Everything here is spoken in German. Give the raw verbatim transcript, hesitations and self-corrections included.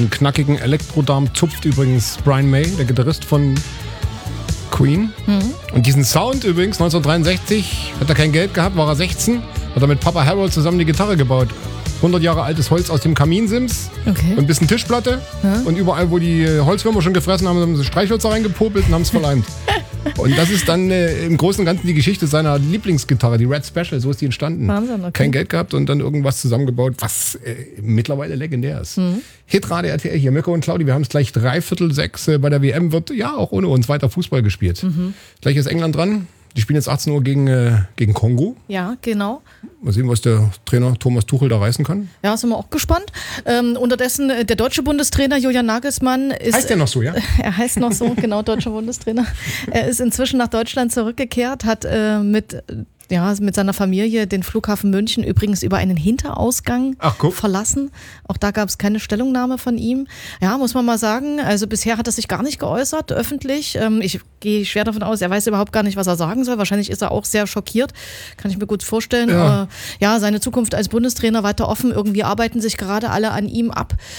Diesen knackigen Elektrodarm zupft übrigens Brian May, der Gitarrist von Queen. Mhm. Und diesen Sound übrigens, neunzehnhundertdreiundsechzig, hat er kein Geld gehabt, war er sechzehn, hat er mit Papa Harold zusammen die Gitarre gebaut. hundert Jahre altes Holz aus dem Kaminsims okay. und ein bisschen Tischplatte. Ja. Und überall, wo die Holzwürmer schon gefressen haben, haben sie Streichhölzer reingepopelt und haben es verleimt. Und das ist dann äh, im Großen und Ganzen die Geschichte seiner Lieblingsgitarre, die Red Special, so ist die entstanden. Wahnsinn, okay. Kein Geld gehabt und dann irgendwas zusammengebaut, was äh, mittlerweile legendär ist. Mhm. Hitradio R T L hier, Mirko und Claudi, wir haben es gleich dreiviertel sechs äh, bei der W M, wird ja auch ohne uns weiter Fußball gespielt. Mhm. Gleich ist England dran. Die spielen jetzt achtzehn Uhr gegen, äh, gegen Kongo. Ja, genau. Mal sehen, was der Trainer Thomas Tuchel da reißen kann. Ja, sind wir auch gespannt. Ähm, unterdessen äh, der deutsche Bundestrainer Julian Nagelsmann ist... Heißt der noch so, ja? Er heißt noch so, genau, deutscher Bundestrainer. Er ist inzwischen nach Deutschland zurückgekehrt, hat äh, mit... Ja, mit seiner Familie den Flughafen München übrigens über einen Hinterausgang Ach, guck. verlassen. Auch da gab es keine Stellungnahme von ihm. Ja, muss man mal sagen, also bisher hat er sich gar nicht geäußert, öffentlich. Ähm, ich gehe schwer davon aus, er weiß überhaupt gar nicht, was er sagen soll. Wahrscheinlich ist er auch sehr schockiert, kann ich mir gut vorstellen. Ja, äh, ja seine Zukunft als Bundestrainer weiter offen. Irgendwie arbeiten sich gerade alle an ihm ab.